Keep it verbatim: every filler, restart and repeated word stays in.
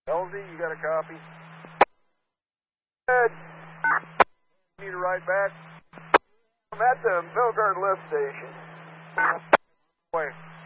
L Z, you got a copy? Good. Need to write back? I'm at the Milgard lift station. Wait.